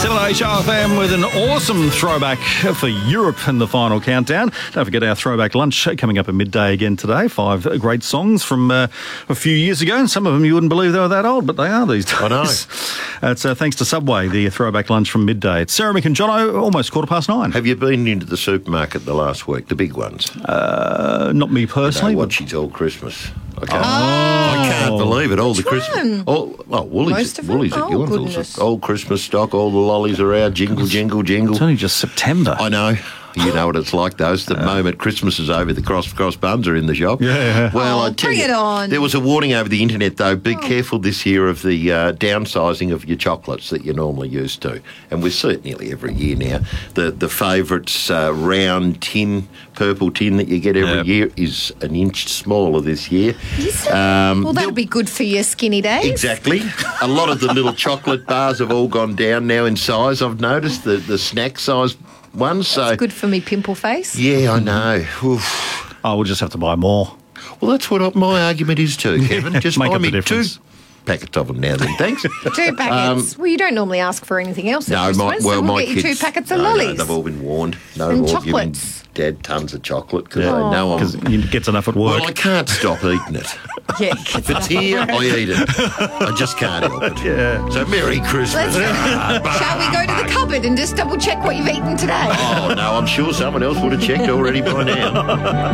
7HRFM with an awesome throwback for Europe in the final countdown. Don't forget our throwback lunch coming up at midday again today. 5 great songs from a few years ago, and some of them you wouldn't believe they were that old, but they are these days. I know. It's thanks to Subway, the throwback lunch from midday. It's Sarah, Mick and Jono, almost 9:15. Have you been into the supermarket the last week, the big ones? Not me personally. You know what she's all Christmas. I can't believe it. All the Christmas. Woolies at Gillenville's. Goodness. All Christmas stock, all the lollies are out, jingle, jingle, jingle. It's only just September. I know. You know what it's like, those. The moment Christmas is over, the cross buns are in the shop. Yeah. Well, I tell bring you, it on. There was a warning over the internet, though. Be careful this year of the downsizing of your chocolates that you're normally used to. And we see it nearly every year now. The favourites round tin, purple tin that you get every year is an inch smaller this year. Well, that'll be good for your skinny days. Exactly. A lot of the little chocolate bars have all gone down now in size, I've noticed, the snack size ones. So It's good for me pimple face. yeah, I know. Oof. We'll just have to buy more. Well, that's what my argument is too, Kevin. Just Make buy up the me 2 difference. packets of them now then, thanks. 2 packets. Well, you don't normally ask for anything else at Christmas, so we'll get you 2 packets of lollies. No, they've all been warned. No And more chocolates. giving Dad tons of chocolate because they know I'm... Because it gets enough at work. Well, I can't stop eating it. Yeah, If it's here, I eat it. I just can't help it. Yeah. So Merry Christmas. Shall we go to the cupboard and just double check what you've eaten today? Oh, no, I'm sure someone else would have checked already by now.